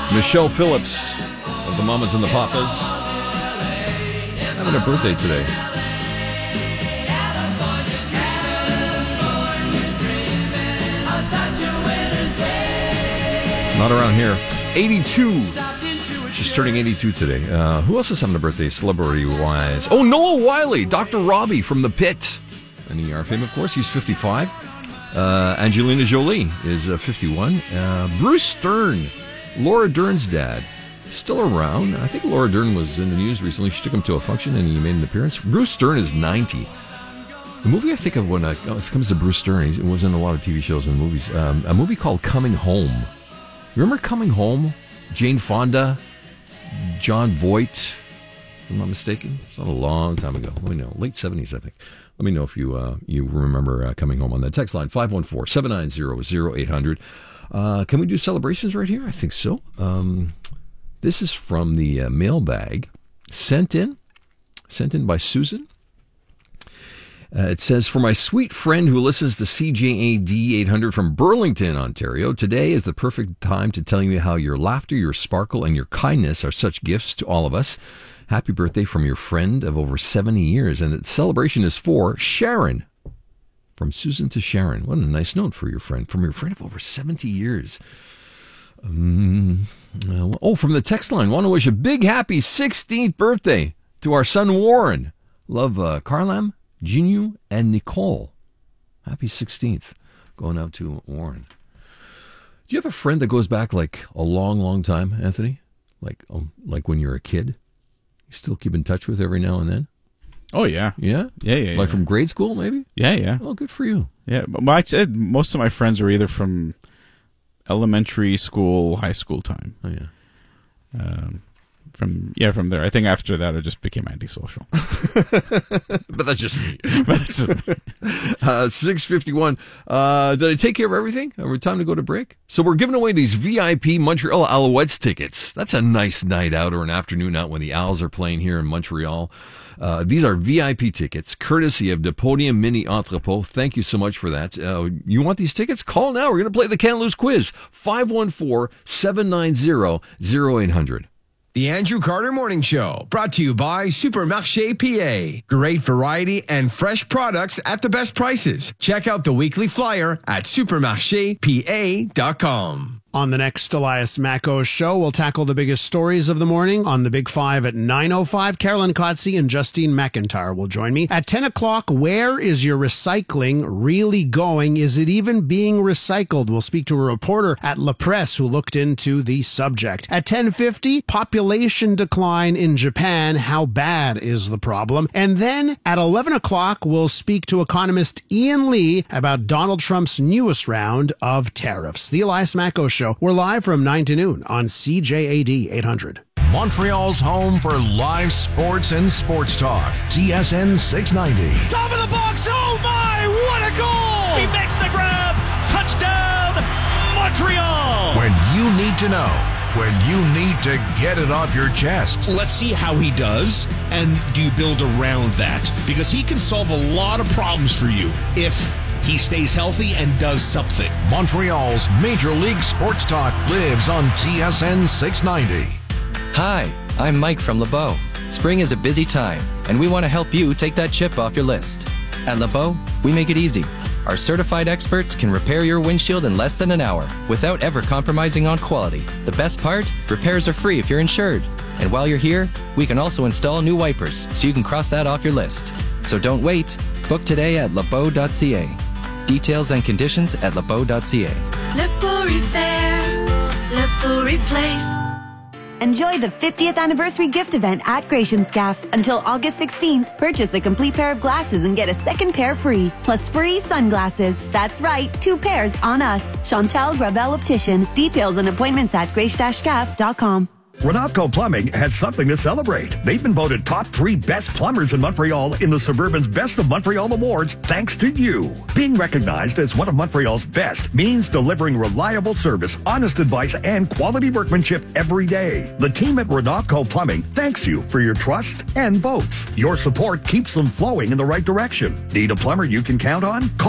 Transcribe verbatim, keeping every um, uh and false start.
Michelle Phillips of the Mamas and the Papas having a birthday today. Not around here. eighty-two. She's turning eighty-two today. Uh, who else is having a birthday celebrity-wise? Oh, Noah Wiley, Doctor Robbie from The Pit. An E R fame, of course. He's fifty-five. Uh, Angelina Jolie is uh, fifty-one. Uh, Bruce Stern, Laura Dern's dad, still around. I think Laura Dern was in the news recently. She took him to a function and he made an appearance. Bruce Stern is ninety. The movie I think of when uh, it comes to Bruce Stern, he was in a lot of T V shows and movies. Um, a movie called Coming Home. Remember Coming Home? Jane Fonda, John Voight, if I'm not mistaken. It's not a long time ago. Let me know. Late seventies, I think. Let me know if you uh, you remember uh, Coming Home on that text line, five one four, seven nine zero, zero eight hundred. Uh, can we do celebrations right here? I think so. Um, this is from the uh, mailbag, sent in, sent in by Susan. Uh, it says, for my sweet friend who listens to C J A D eight hundred from Burlington, Ontario, today is the perfect time to tell you how your laughter, your sparkle, and your kindness are such gifts to all of us. Happy birthday from your friend of over seventy years. And the celebration is for Sharon. From Susan to Sharon. What a nice note for your friend. From your friend of over seventy years. Um, uh, oh, from the text line. Want to wish a big happy sixteenth birthday to our son Warren. Love uh, Carlam, Ginu, and Nicole. Happy sixteenth. Going out to Warren. Do you have a friend that goes back like a long, long time, Anthony? Like, um, like when you're a kid? You still keep in touch with every now and then? Oh, yeah. Yeah? Yeah, yeah, Like yeah. from grade school, maybe? Yeah, yeah. Oh, good for you. Yeah, but my, most of my friends were either from elementary school, high school time. Oh, yeah. Um, from yeah, from there. I think after that, I just became antisocial. But that's just me. That's, uh, six fifty-one. Uh, did I take care of everything? Are we time to go to break? So we're giving away these V I P Montreal Alouettes tickets. That's a nice night out or an afternoon out when the Owls are playing here in Montreal. Uh, these are V I P tickets, courtesy of the Podium Mini Entrepôt. Thank you so much for that. Uh, you want these tickets? Call now. We're going to play the Can't Lose quiz. five one four, seven nine zero, zero eight hundred. The Andrew Carter Morning Show, brought to you by Supermarché P A. Great variety and fresh products at the best prices. Check out the weekly flyer at supermarché p a dot com. On the next Elias Macko show, we'll tackle the biggest stories of the morning on the Big Five at nine oh five. Carolyn Kotze and Justine McIntyre will join me. At ten o'clock, where is your recycling really going? Is it even being recycled? We'll speak to a reporter at La Presse who looked into the subject. At ten fifty, population decline in Japan. How bad is the problem? And then at eleven o'clock, we'll speak to economist Ian Lee about Donald Trump's newest round of tariffs. The Elias Macko Show. We're live from nine to noon on C J A D eight hundred. Montreal's home for live sports and sports talk. T S N six ninety. Top of the box. Oh, my. What a goal. He makes the grab. Touchdown, Montreal. When you need to know. When you need to get it off your chest. Let's see how he does, and do you build around that? Because he can solve a lot of problems for you if he stays healthy and does something. Montreal's Major League Sports Talk lives on T S N six ninety. Hi, I'm Mike from LeBeau. Spring is a busy time, and we want to help you take that chip off your list. At LeBeau, we make it easy. Our certified experts can repair your windshield in less than an hour without ever compromising on quality. The best part? Repairs are free if you're insured. And while you're here, we can also install new wipers so you can cross that off your list. So don't wait. Book today at lebeau dot c a. Details and conditions at lebeau dot c a. LeBeau Repair, LeBeau Replace. Enjoy the fiftieth anniversary gift event at Gratianscaf. Until August sixteenth, purchase a complete pair of glasses and get a second pair free, plus free sunglasses. That's right, two pairs on us. Chantal Gravel Optician. Details and appointments at grace dash scaf dot com. Renatco Plumbing has something to celebrate. They've been voted top three best plumbers in Montreal in the Suburban's Best of Montreal Awards thanks to you. Being recognized as one of Montreal's best means delivering reliable service, honest advice, and quality workmanship every day. The team at Renatco Plumbing thanks you for your trust and votes. Your support keeps them flowing in the right direction. Need a plumber you can count on? Call